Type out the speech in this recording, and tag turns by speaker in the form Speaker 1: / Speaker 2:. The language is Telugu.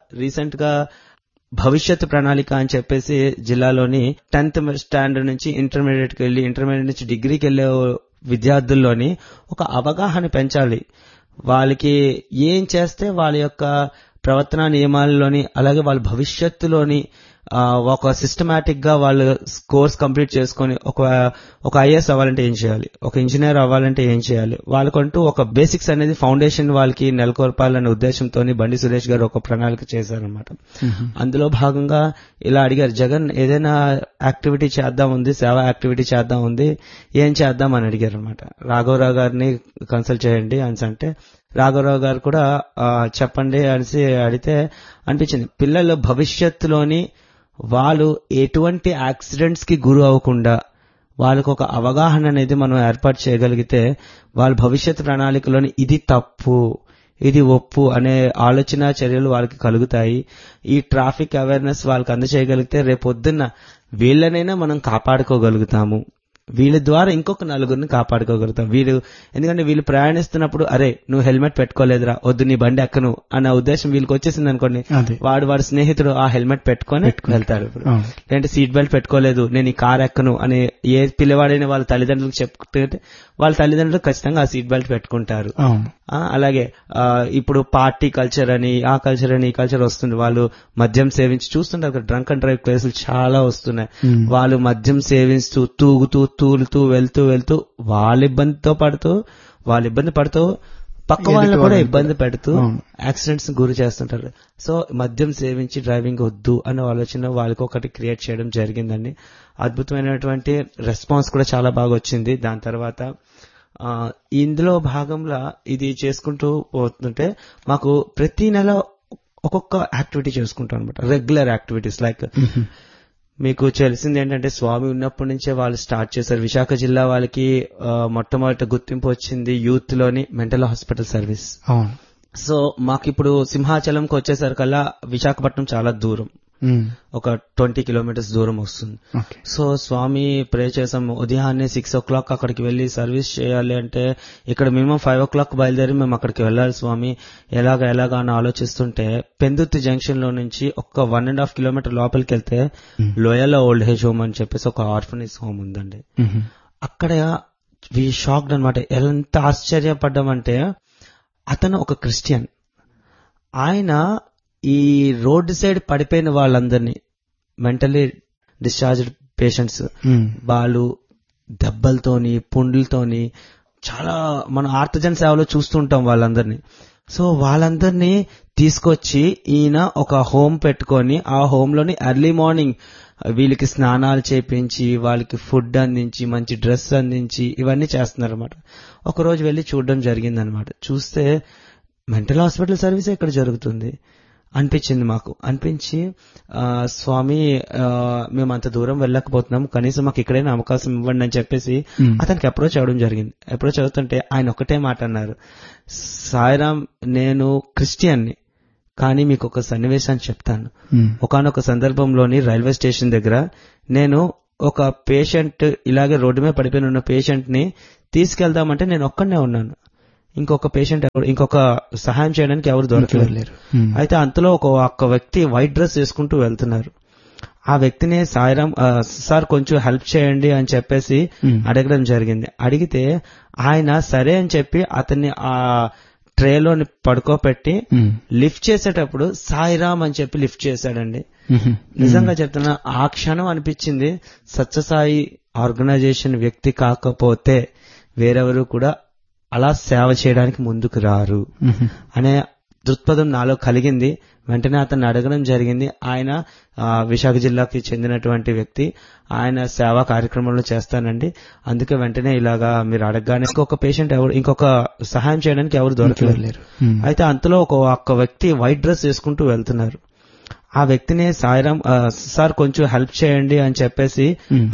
Speaker 1: రీసెంట్ గా భవిష్యత్ ప్రణాళిక అని చెప్పేసి జిల్లాలోని 10th స్టాండర్డ్ నుంచి ఇంటర్మీడియట్కి వెళ్ళి ఇంటర్మీడియట్ నుంచి డిగ్రీకి వెళ్లే విద్యార్థుల్లోని ఒక అవగాహన పెంచాలి. వాళ్ళకి ఏం చేస్తే వాళ్ళ యొక్క ప్రవర్తన నియమాల్లోని అలాగే వాళ్ళ భవిష్యత్తులోని ఒక సిస్టమాటిక్ గా వాళ్ళు కోర్స్ కంప్లీట్ చేసుకుని ఒక ఐఏఎస్ అవ్వాలంటే ఏం చేయాలి, ఒక ఇంజనీర్ అవ్వాలంటే ఏం చేయాలి, వాళ్ళకంటూ ఒక బేసిక్స్ అనేది ఫౌండేషన్ వాళ్ళకి నెలకొల్పాలనే ఉద్దేశంతో బండి సురేష్ గారు ఒక ప్రణాళిక చేశారనమాట. అందులో భాగంగా ఇలా అడిగారు, జగన్ ఏదైనా యాక్టివిటీ చేద్దాం ఉంది, సేవా యాక్టివిటీ చేద్దాం ఉంది, ఏం చేద్దాం అని అడిగారు అనమాట. రాఘవరావు గారిని కన్సల్ట్ చేయండి అని అంటే రాఘవరావు గారు కూడా చెప్పండి అనేసి అడిగితే అనిపించింది, పిల్లల భవిష్యత్తులోని వాళ్ళు ఎటువంటి యాక్సిడెంట్స్ కి గురి అవ్వకుండా వాళ్ళకు ఒక అవగాహన అనేది మనం ఏర్పాటు చేయగలిగితే వాళ్ళ భవిష్యత్ ప్రణాళికలోని ఇది తప్పు ఇది ఒప్పు అనే ఆలోచన చర్యలు వాళ్ళకి కలుగుతాయి. ఈ ట్రాఫిక్ అవేర్నెస్ వాళ్ళకి అందజేయగలిగితే రేపొద్దున్న వీళ్ళనైనా మనం కాపాడుకోగలుగుతాము, వీళ్ళ ద్వారా ఇంకొక నలుగురిని కాపాడుకోగలుగుతాం. ఎందుకంటే వీళ్ళు ప్రయాణిస్తున్నప్పుడు అరే నువ్వు హెల్మెట్ పెట్టుకోలేదురా వద్దు నీ బండి ఎక్కను అన్న ఉద్దేశం వీళ్ళకి వచ్చేసింది అనుకోండి, వాడి స్నేహితుడు ఆ హెల్మెట్ పెట్టుకొని వెళ్తాడు. లేదంటే సీట్ బెల్ట్ పెట్టుకోలేదు నేను ఈ కార్ ఎక్కను అని ఏ పిల్లవాడైనా వాళ్ళ తల్లిదండ్రులకు చెప్తుంటే వాళ్ళ తల్లిదండ్రులు ఖచ్చితంగా ఆ సీట్ బెల్ట్ పెట్టుకుంటారు. అలాగే ఇప్పుడు పార్టీ కల్చర్ అని ఆ కల్చర్ అని ఈ కల్చర్ వస్తుంది, వాళ్ళు మద్యం సేవించి చూస్తుంటారు, డ్రంక్ అండ్ డ్రైవ్ కేసులు చాలా వస్తున్నాయి. వాళ్ళు మద్యం సేవిస్తూ తూగుతూ తూలుతూ వెళ్తూ వాళ్ళ ఇబ్బంది పడుతూ పక్క వాళ్ళని కూడా ఇబ్బంది పెడుతూ యాక్సిడెంట్స్ గురి చేస్తుంటారు. సో మద్యం సేవించి డ్రైవింగ్ వద్దు అనే ఆలోచన వాళ్ళకి ఒకటి క్రియేట్ చేయడం జరిగిందండి. అద్భుతమైనటువంటి రెస్పాన్స్ కూడా చాలా బాగా వచ్చింది. దాని తర్వాత ఇందులో భాగంగా ఇది చేసుకుంటూ పోతుంటే మాకు ప్రతి నెల ఒక్కొక్క యాక్టివిటీ చేసుకుంటాం అనమాట, రెగ్యులర్ యాక్టివిటీస్. లైక్ మీకు తెలిసింది ఏంటంటే స్వామి ఉన్నప్పటి నుంచే వాళ్ళు స్టార్ట్ చేశారు. విశాఖ జిల్లా వాళ్ళకి మొట్టమొదటి గుర్తింపు వచ్చింది యూత్ లోని మెంటల్ హాస్పిటల్ సర్వీస్. సో మాకు ఇప్పుడు సింహాచలంకి వచ్చేసరికల్లా విశాఖపట్నం చాలా దూరం, ఒక 20 kilometers దూరం వస్తుంది. సో స్వామి ప్రే చేసాం, ఉదయాన్నే 6 o'clock అక్కడికి వెళ్లి సర్వీస్ చేయాలి అంటే ఇక్కడ మినిమం 5 o'clock బయలుదేరి మేము అక్కడికి వెళ్ళాలి స్వామి, ఎలాగా అని ఆలోచిస్తుంటే పెందుర్తి జంక్షన్ లో నుంచి ఒక 1.5 kilometer లోపలికి వెళ్తే లోయల ఓల్డ్ ఏజ్ హోమ్ అని చెప్పేసి ఒక ఆర్ఫనేజ్ హోమ్ ఉందండి. అక్కడ షాక్డ్ అనమాట, ఎంత ఆశ్చర్యపడ్డామంటే అతను ఒక క్రిస్టియన్, ఆయన ఈ రోడ్డు సైడ్ పడిపోయిన వాళ్ళందరినీ మెంటలీ డిశ్చార్జ్డ్ పేషెంట్స్ వాళ్ళు దెబ్బలతోని పుండ్లతోని చాలా మనం ఆర్తజన్ సేవలో చూస్తుంటాం వాళ్ళందరినీ. సో వాళ్ళందరినీ తీసుకొచ్చి ఈయన ఒక హోమ్ పెట్టుకొని ఆ హోమ్ లోని ఎర్లీ మార్నింగ్ వీళ్ళకి స్నానాలు చేపించి వాళ్ళకి ఫుడ్ అందించి మంచి డ్రెస్ అందించి ఇవన్నీ చేస్తున్నారు అనమాట. ఒకరోజు వెళ్లి చూడడం జరిగిందనమాట. చూస్తే మెంటల్ హాస్పిటల్ సర్వీస్ ఇక్కడ జరుగుతుంది అనిపించింది మాకు. అనిపించి స్వామి మేము అంత దూరం వెళ్ళకపోతున్నాం, కనీసం మాకు ఇక్కడైనా అవకాశం ఇవ్వండి అని చెప్పేసి అతనికి అప్రోచ్ అవ్వడం జరిగింది. అప్రోచ్ అవుతుంటే ఆయన ఒకటే మాట అన్నారు, సాయిరామ్ నేను క్రిస్టియన్ని కానీ మీకు ఒక సన్నివేశాన్ని చెప్తాను. ఒకానొక సందర్భంలోని రైల్వే స్టేషన్ దగ్గర నేను ఒక పేషెంట్ ఇలాగే రోడ్డు మీద పడిపోయిన ఉన్న పేషెంట్ ని తీసుకెళ్దామంటే నేను ఒక్కడనే ఉన్నాను, ఇంకొక సహాయం చేయడానికి ఎవరు దొరకలేరు. అయితే అంతలో ఒక వ్యక్తి వైట్ డ్రెస్ వేసుకుంటూ వెళ్తున్నారు. ఆ వ్యక్తిని సాయిరామ్ సార్ కొంచెం హెల్ప్ చేయండి అని చెప్పేసి అడగడం జరిగింది. అడిగితే ఆయన సరే అని చెప్పి అతన్ని ఆ ట్రేలోని పడుకోపెట్టి లిఫ్ట్ చేసేటప్పుడు సాయిరామ్ అని చెప్పి లిఫ్ట్ చేశాడండి. నిజంగా చెప్తున్నా, ఆ క్షణం అనిపించింది సత్యసాయి ఆర్గనైజేషన్ వ్యక్తి కాకపోతే వేరెవరు కూడా అలా సేవ చేయడానికి ముందుకు రారు అనే దృక్పథం నాలో కలిగింది. వెంటనే అతన్ని అడగడం జరిగింది. ఆయన విశాఖ జిల్లాకి చెందినటువంటి వ్యక్తి, ఆయన సేవా కార్యక్రమంలో చేస్తానండి, అందుకే వెంటనే ఇలాగా మీరు అడగగానే ఇంకొక సహాయం చేయడానికి ఎవరు దొరకలేరు. అయితే అంతలో ఒక వ్యక్తి వైట్ డ్రెస్ వేసుకుంటూ వెళ్తున్నారు. ఆ వ్యక్తిని సాయిరామ్ సార్ కొంచెం హెల్ప్ చేయండి అని చెప్పేసి